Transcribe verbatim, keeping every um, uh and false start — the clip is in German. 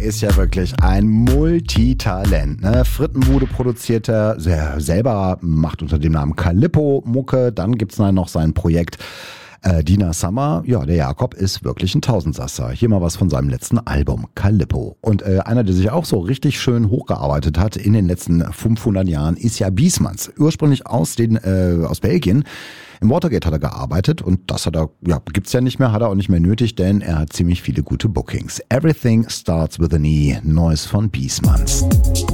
ist ja wirklich ein Multitalent. Ne? Frittenbude produziert er selber, macht unter dem Namen Calippo Mucke. Dann gibt's noch sein Projekt äh, Dina Summer. Ja, der Jakob ist wirklich ein Tausendsasser. Hier mal was von seinem letzten Album, Calippo. Und äh, einer, der sich auch so richtig schön hochgearbeitet hat in den letzten fünfhundert Jahren, ist ja Biesmans. Ursprünglich aus, den, äh, aus Belgien. Im Watergate hat er gearbeitet und das hat er, ja, gibt's ja nicht mehr, hat er auch nicht mehr nötig, denn er hat ziemlich viele gute Bookings. Everything Starts with an E, Neues von Biesmans.